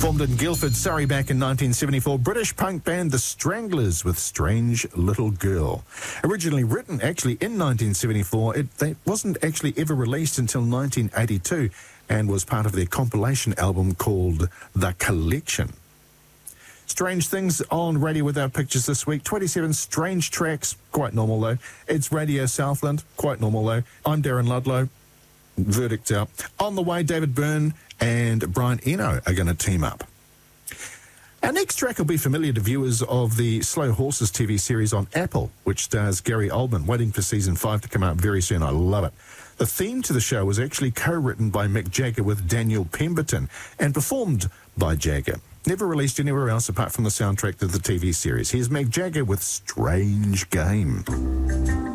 Formed in Guildford, Surrey back in 1974, British punk band The Stranglers with Strange Little Girl. Originally written actually in 1974, it wasn't actually ever released until 1982 and was part of their compilation album called The Collection. Strange things on Radio Without Pictures this week. 27 strange tracks, quite normal though. It's Radio Southland, quite normal though. I'm Darren Ludlow. Verdict's out. On the way, David Byrne and Brian Eno are going to team up. Our next track will be familiar to viewers of the Slow Horses TV series on Apple, which stars Gary Oldman, waiting for season 5 to come out very soon. I love it. The theme to the show was actually co-written by Mick Jagger with Daniel Pemberton and performed by Jagger. Never released anywhere else apart from the soundtrack to the TV series. Here's Mick Jagger with Strange Game.